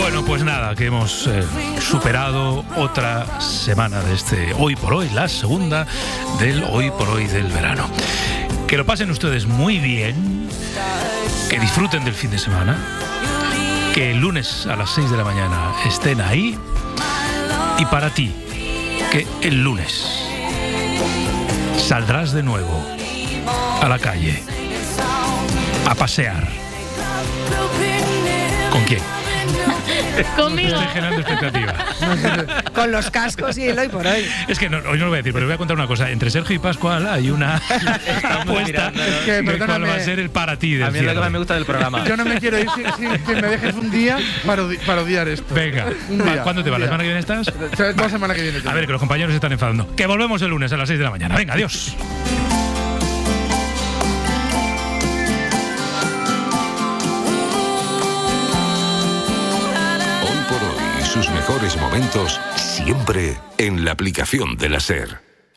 Bueno, pues nada, que hemos superado otra semana de este Hoy por Hoy, la segunda del Hoy por Hoy del verano. Que lo pasen ustedes muy bien, que disfruten del fin de semana, que el lunes a las 6 de la mañana estén ahí, y para ti, que el lunes saldrás de nuevo a la calle a pasear. ¿Con quién? Conmigo. Estoy generando expectativa. Con los cascos y el Hoy por Hoy. Es que hoy no lo voy a decir, pero voy a contar una cosa. Entre Sergio y Pascual hay una apuesta que cuál va a ser el para ti del A mí es lo que cierre. más me gusta del programa. Yo no me quiero ir sin que me dejes un día para odiar esto. Venga, Un día, ¿cuándo te vas? ¿La semana que viene estás? La semana que viene. A ver, que los compañeros se están enfadando. Que volvemos el lunes a las 6 de la mañana. Venga, adiós. Sus mejores momentos siempre en la aplicación de la SER.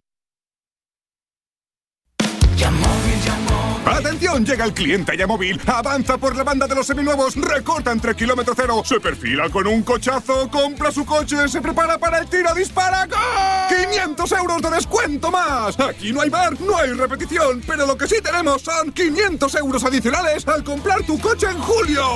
¡Atención! Llega el cliente Yamóvil. Avanza por la banda de los seminuevos. Recorta entre kilómetro cero. Se perfila con un cochazo. Compra su coche. Se prepara para el tiro. ¡Dispara! ¡Gol! 500 euros de descuento más. Aquí no hay bar, no hay repetición. Pero lo que sí tenemos son 500 euros adicionales al comprar tu coche en julio.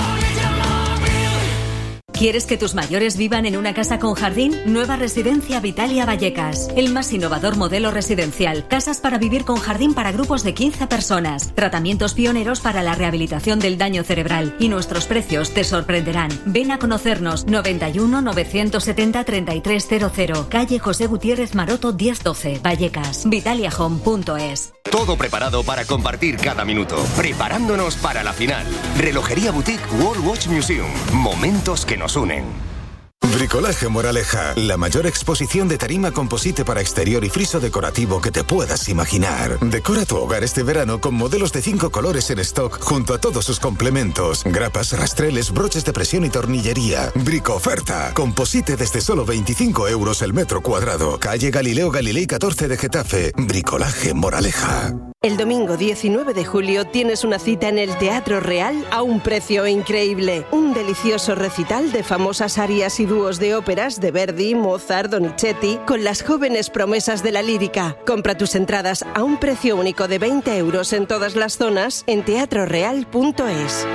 ¿Quieres que tus mayores vivan en una casa con jardín? Nueva residencia Vitalia Vallecas. El más innovador modelo residencial. Casas para vivir con jardín para grupos de 15 personas. Tratamientos pioneros para la rehabilitación del daño cerebral. Y nuestros precios te sorprenderán. Ven a conocernos. 91 970 3300. Calle José Gutiérrez Maroto 1012. Vallecas. vitaliahome.es. Todo preparado para compartir cada minuto. Preparándonos para la final. Relojería Boutique World Watch Museum. Momentos que nos unen. Bricolaje Moraleja, la mayor exposición de tarima composite para exterior y friso decorativo que te puedas imaginar. Decora tu hogar este verano con modelos de 5 colores en stock junto a todos sus complementos, grapas, rastreles, broches de presión y tornillería. Bricoferta, composite desde solo 25 euros el metro cuadrado. Calle Galileo Galilei 14 de Getafe. Bricolaje Moraleja. El domingo 19 de julio tienes una cita en el Teatro Real a un precio increíble. Un delicioso recital de famosas arias y dúos de óperas de Verdi, Mozart, Donizetti, con las jóvenes promesas de la lírica. Compra tus entradas a un precio único de 20 euros en todas las zonas en teatroreal.es.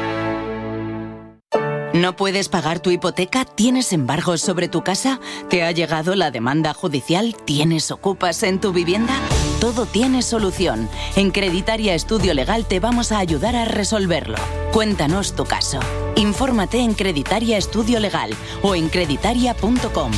¿No puedes pagar tu hipoteca? ¿Tienes embargos sobre tu casa? ¿Te ha llegado la demanda judicial? ¿Tienes ocupas en tu vivienda? Todo tiene solución. En Creditaria Estudio Legal te vamos a ayudar a resolverlo. Cuéntanos tu caso. Infórmate en Creditaria Estudio Legal o en creditaria.com.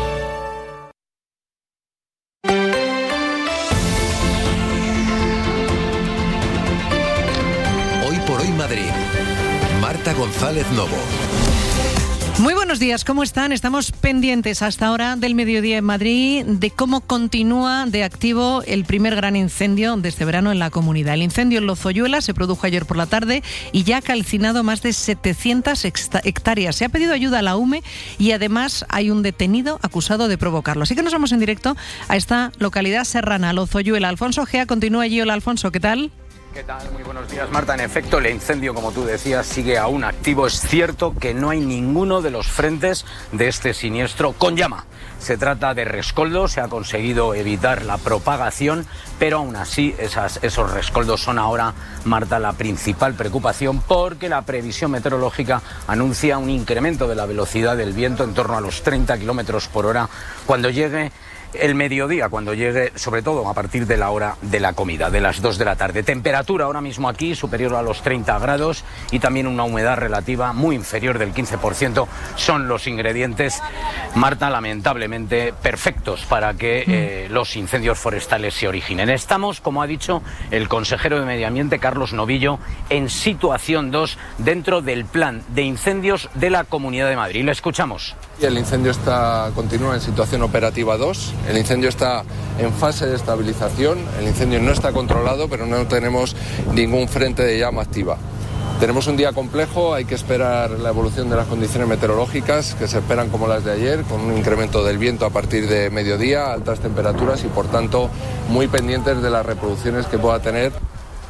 Hoy por Hoy Madrid. Marta González Novo. Muy buenos días, ¿cómo están? Estamos pendientes hasta ahora del mediodía en Madrid de cómo continúa de activo el primer gran incendio de este verano en la comunidad. El incendio en Lozoyuela se produjo ayer por la tarde y ya ha calcinado más de 700 hectáreas. Se ha pedido ayuda a la UME y además hay un detenido acusado de provocarlo. Así que nos vamos en directo a esta localidad serrana, Lozoyuela. Alfonso Gea continúa allí. Hola, Alfonso, ¿qué tal? ¿Qué tal? Muy buenos días, Marta. En efecto, el incendio, como tú decías, sigue aún activo. Es cierto que no hay ninguno de los frentes de este siniestro con llama. Se trata de rescoldos, se ha conseguido evitar la propagación, pero aún así esos rescoldos son ahora, Marta, la principal preocupación, porque la previsión meteorológica anuncia un incremento de la velocidad del viento en torno a los 30 kilómetros por hora cuando llegue el mediodía, cuando llegue, sobre todo a partir de la hora de la comida, de las 2 de la tarde. Temperatura ahora mismo aquí superior a los 30 grados y también una humedad relativa muy inferior del 15%. Son los ingredientes, Marta, lamentablemente perfectos para que los incendios forestales se originen. Estamos, como ha dicho el consejero de Medio Ambiente, Carlos Novillo, en situación 2 dentro del plan de incendios de la Comunidad de Madrid. Le escuchamos. El incendio continúa en situación operativa 2. El incendio está en fase de estabilización. El incendio no está controlado, pero no tenemos ningún frente de llama activa. Tenemos un día complejo, hay que esperar la evolución de las condiciones meteorológicas que se esperan como las de ayer, con un incremento del viento a partir de mediodía, altas temperaturas y por tanto muy pendientes de las reproducciones que pueda tener.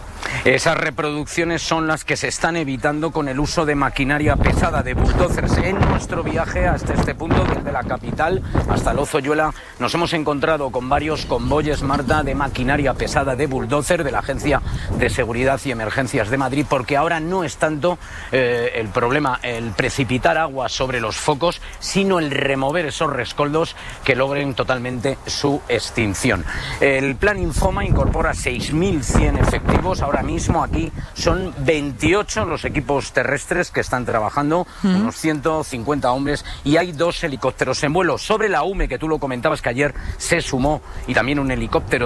Esas reproducciones son las que se están evitando con el uso de maquinaria pesada, de bulldozers. En nuestro viaje hasta este punto, desde la capital hasta Lozoyuela, nos hemos encontrado con varios convoyes, Marta, de maquinaria pesada, de bulldozer, de la Agencia de Seguridad y Emergencias de Madrid, porque ahora no es tanto el problema el precipitar agua sobre los focos, sino el remover esos rescoldos que logren totalmente su extinción. El plan Infoma incorpora 6.100 efectivos. Ahora mismo aquí son 28 los equipos terrestres que están trabajando, unos 150 hombres, y hay 2 helicópteros en vuelo. Sobre la UME, que tú lo comentabas, que ayer se sumó, y también un helicóptero,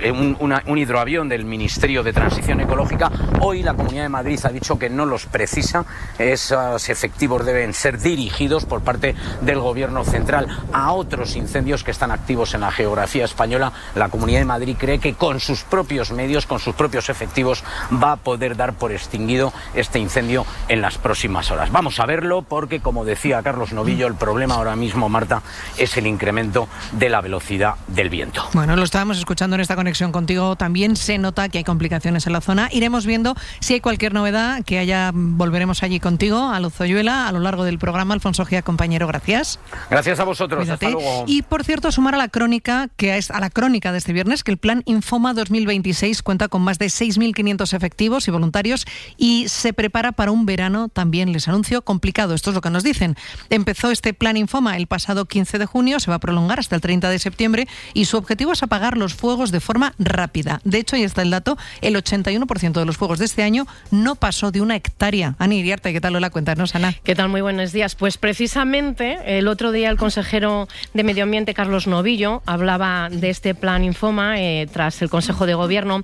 un hidroavión del Ministerio de Transición Ecológica, hoy la Comunidad de Madrid ha dicho que no los precisa. Esos efectivos deben ser dirigidos por parte del Gobierno central a otros incendios que están activos en la geografía española. La Comunidad de Madrid cree que con sus propios medios, con sus propios efectivos, va a poder dar por extinguido este incendio en las próximas horas. Vamos a verlo porque, como decía Carlos Novillo, el problema ahora mismo, Marta, es el incremento de la velocidad del viento. Bueno, lo estábamos escuchando en esta conexión contigo. También se nota que hay complicaciones en la zona. Iremos viendo si hay cualquier novedad que haya. Volveremos allí contigo, a Lozoyuela, a lo largo del programa. Alfonso Gea, compañero, gracias. Gracias a vosotros. Cuídate. Hasta luego. Y, por cierto, sumar a la crónica de este viernes, que el plan Infoma 2026 cuenta con más de 6.500 efectivos y voluntarios y se prepara para un verano, también les anuncio, complicado. Esto es lo que nos dicen. Empezó este plan Infoma el pasado 15 de junio, se va a prolongar hasta el 30 de septiembre y su objetivo es apagar los fuegos de forma rápida. De hecho, ahí está el dato, el 81% de los fuegos de este año no pasó de 1 hectárea. Ana Iriarte, ¿qué tal? Hola, cuéntanos, Ana. ¿Qué tal? Muy buenos días. Pues precisamente el otro día el consejero de Medio Ambiente, Carlos Novillo, hablaba de este plan Infoma tras el Consejo de Gobierno.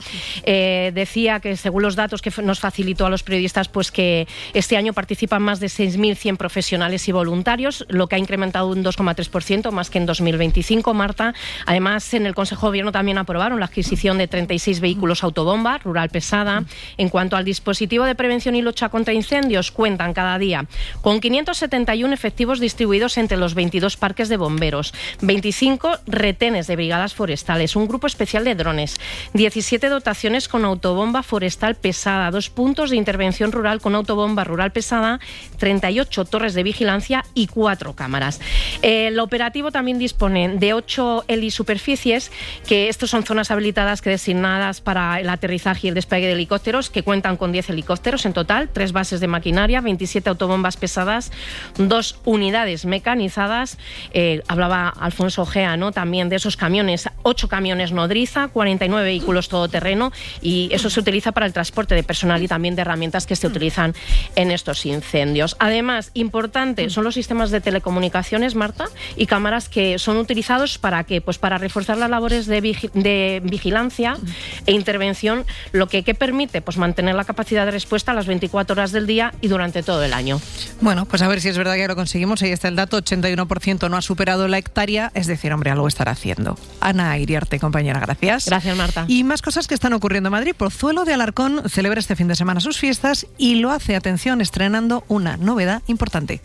Decía que, según los datos que nos facilitó a los periodistas, pues que este año participan más de 6.100 profesionales y voluntarios, lo que ha incrementado un 2,3%, más que en 2025, Marta. Además, en el Consejo de Gobierno también aprobaron la adquisición de 36 vehículos autobomba, rural pesada. En cuanto al dispositivo de prevención y lucha contra incendios, cuentan cada día con 571 efectivos distribuidos entre los 22 parques de bomberos, 25 retenes de brigadas forestales, un grupo especial de drones, 17 dotaciones con autobomba forestal pesada, 2 puntos de intervención rural con autobomba rural pesada, 38 torres de vigilancia y 4 cámaras. El operativo también dispone de 8 helisuperficies, que estos son zonas habilitadas que designadas para el aterrizaje y el despegue de helicópteros, que cuentan con 10 helicópteros en total, 3 bases de maquinaria, 27 autobombas pesadas, 2 unidades mecanizadas. Hablaba Alfonso Gea, ¿no?, también de esos camiones, 8 camiones nodriza, 49 vehículos todoterreno, y eso se utiliza para el transporte de personal y también de herramientas que se utilizan en estos incendios. Además, importante son los sistemas de telecomunicaciones, Marta, y cámaras que son utilizados ¿para qué? Pues para reforzar las labores de vigilancia e intervención, lo que permite pues mantener la capacidad de respuesta a las 24 horas del día y durante todo el año. Bueno, pues a ver si es verdad que ya lo conseguimos. Ahí está el dato, 81% no ha superado la hectárea, es decir, hombre, algo estará haciendo. Ana Iriarte, compañera, gracias. Gracias, Marta. Y más cosas que están ocurriendo en Madrid. Pozuelo de Alarcón celebra este fin de semana sus fiestas y lo hace, atención, estrenando una novedad importante.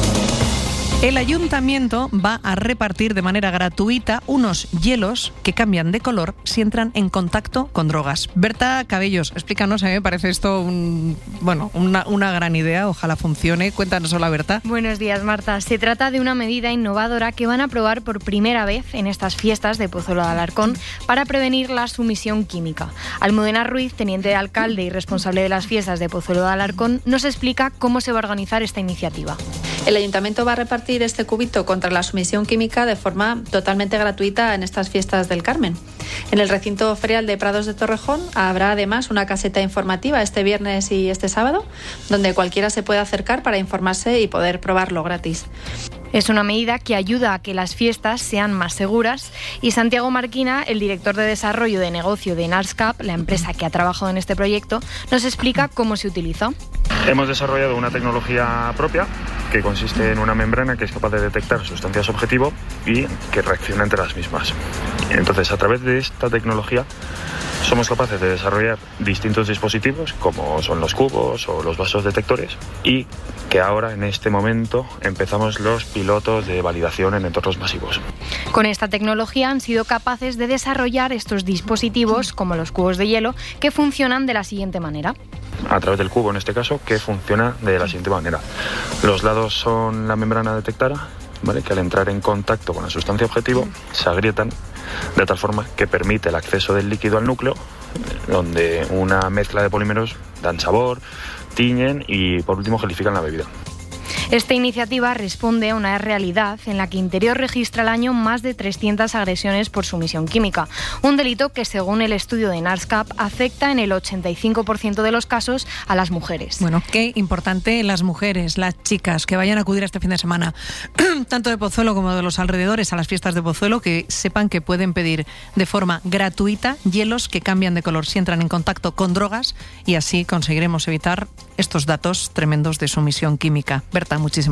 El ayuntamiento va a repartir de manera gratuita unos hielos que cambian de color si entran en contacto con drogas. Berta Cabellos, explícanos, a mí me parece esto una gran idea, ojalá funcione. Cuéntanos, hola Berta. Buenos días, Marta. Se trata de una medida innovadora que van a probar por primera vez en estas fiestas de Pozuelo de Alarcón para prevenir la sumisión química. Almudena Ruiz, teniente de alcalde y responsable de las fiestas de Pozuelo de Alarcón, nos explica cómo se va a organizar esta iniciativa. El ayuntamiento va a repartir este cubito contra la sumisión química de forma totalmente gratuita en estas fiestas del Carmen. En el recinto ferial de Prados de Torrejón habrá además una caseta informativa este viernes y este sábado, donde cualquiera se puede acercar para informarse y poder probarlo gratis. Es una medida que ayuda a que las fiestas sean más seguras y Santiago Marquina, el director de desarrollo de negocio de Narscap, la empresa que ha trabajado en este proyecto, nos explica cómo se utiliza. Hemos desarrollado una tecnología propia que consiste en una membrana que es capaz de detectar sustancias objetivo y que reacciona entre las mismas. Entonces, a través de esta tecnología Somos capaces de desarrollar distintos dispositivos, como son los cubos o los vasos detectores, y que ahora, en este momento, empezamos los pilotos de validación en entornos masivos. Con esta tecnología han sido capaces de desarrollar estos dispositivos, como los cubos de hielo, que funcionan de la siguiente manera. A través del cubo, en este caso, que funciona de la siguiente manera. Los lados son la membrana detectora, ¿vale?, que al entrar en contacto con la sustancia objetivo se agrietan de tal forma que permite el acceso del líquido al núcleo, donde una mezcla de polímeros dan sabor, tiñen y por último gelifican la bebida. Esta iniciativa responde a una realidad en la que Interior registra al año más de 300 agresiones por sumisión química, un delito que, según el estudio de NARSCAP, afecta en el 85% de los casos a las mujeres. Bueno, qué importante las mujeres, las chicas que vayan a acudir este fin de semana, tanto de Pozuelo como de los alrededores, a las fiestas de Pozuelo, que sepan que pueden pedir de forma gratuita hielos que cambian de color si entran en contacto con drogas, y así conseguiremos evitar estos datos tremendos de sumisión química. Berta, muchísimas